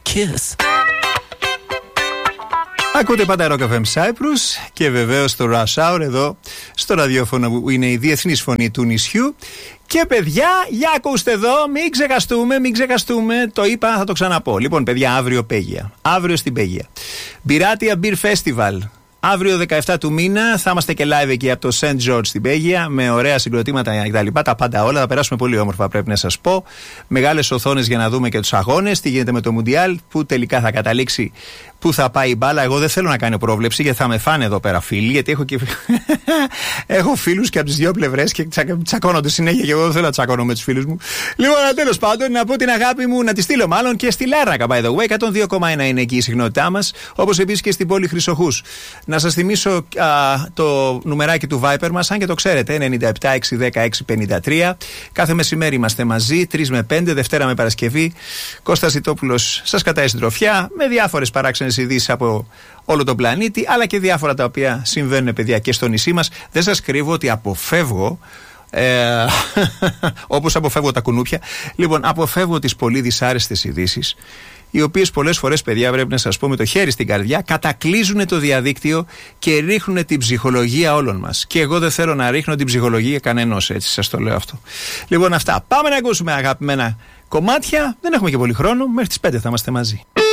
kiss. Ακούτε πάντα Rock FM Cyprus και βεβαίως το Rush Hour εδώ στο ραδιόφωνο που είναι η διεθνής φωνή του νησιού. Και παιδιά, για ακούστε εδώ, μην ξεχαστούμε, το είπα, θα το ξαναπώ. Λοιπόν, παιδιά, αύριο Πέγεια. Αύριο στην Πέγεια. Μπιράτια Beer Festival. Αύριο 17 του μήνα θα είμαστε και live εκεί από το St. George στην Πέγεια με ωραία συγκροτήματα κτλ. Τα πάντα όλα. Θα περάσουμε πολύ όμορφα, πρέπει να σας πω. Μεγάλες οθόνες για να δούμε και τους αγώνες. Τι γίνεται με το Μουντιάλ, που τελικά θα καταλήξει πού θα πάει η μπάλα. Εγώ δεν θέλω να κάνω πρόβλεψη γιατί θα με φάνε εδώ πέρα φίλοι. Γιατί έχω φίλους και από τις δύο πλευρές και τσακώνονται συνέχεια. Και εγώ δεν θέλω να τσακώνω με τους φίλους μου. Λοιπόν, τέλος πάντων, να πω την αγάπη μου, να τη στείλω μάλλον και στη Λάρνακα, by the way. 102,1 είναι εκεί η συχνότητά μας. Όπως επίσης και στην πόλη Χρυσοχούς. Να σας θυμίσω το νουμεράκι του Viper μας, αν και το ξέρετε, 97-610-653. Κάθε μεσημέρι είμαστε μαζί, 3 με 5, Δευτέρα με Παρασκευή. Κώστας Ζητόπουλος σας κατάει συντροφιά με διάφορες παράξενες ειδήσεις από όλο τον πλανήτη, αλλά και διάφορα τα οποία συμβαίνουν, παιδιά, και στο νησί μας. Δεν σας κρύβω ότι αποφεύγω. Όπως αποφεύγω τα κουνούπια. Λοιπόν, αποφεύγω τις πολύ δυσάρεστες ειδήσεις, οι οποίες πολλές φορές, παιδιά, πρέπει να σας πω με το χέρι στην καρδιά, κατακλείζουν το διαδίκτυο και ρίχνουν την ψυχολογία όλων μας. Και εγώ δεν θέλω να ρίχνω την ψυχολογία κανενός, έτσι σας το λέω αυτό. Λοιπόν, αυτά. Πάμε να ακούσουμε αγαπημένα κομμάτια. Δεν έχουμε και πολύ χρόνο. Μέχρι τις 5 θα είμαστε μαζί.